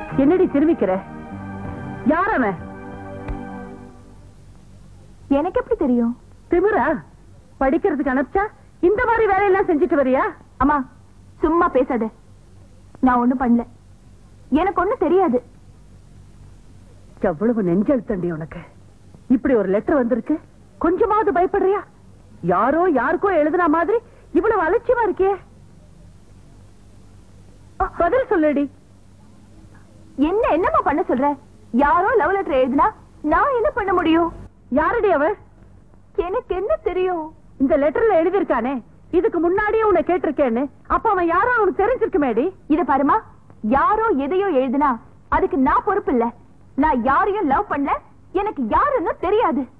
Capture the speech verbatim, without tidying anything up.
என்னடி திரும்பிக்கிற? யார் அவன்? எனக்கு எப்படி தெரியும்? திமிரா? படிக்கிறதுக்கு அனுப்பிச்சா இந்த மாதிரி வேலையெல்லாம் செஞ்சுட்டு வரியா? அம்மா சும்மா பேசாத. நான் ஒண்ணும் பண்ணல, எனக்கு ஒண்ணும் தெரியாது. எவ்வளவு நெஞ்செழுத்தண்டி உனக்கு. இப்படி ஒரு லெட்டர் வந்திருக்கு, கொஞ்சமாவது பயப்படுறியா? யாரோ யாருக்கோ எழுதுன மாதிரி இவ்வளவு அலட்சியமா இருக்கே. பதில் சொல்லுடி. என்ன என்னமா பண்ண சொல்ற? யாரோ லவ் லெட்டர் எழுதுனா நான் என்ன பண்ண முடியும்? யாரடி அவ? எனக்கு என்ன தெரியும்? இந்த லெட்டர்ல எழுதிருக்கானே, இதுக்கு முன்னாடியே உன்னை கேட்டிருக்கேன்னு. அப்ப அவன் யாரோ அவனுக்கு தெரிஞ்சிருக்குமேடி. இத பாருமா, யாரோ எதையோ எழுதுனா அதுக்கு நான் பொறுப்பு இல்ல. நான் யாரையும் லவ் பண்ணல, எனக்கு யாருன்னு தெரியாது.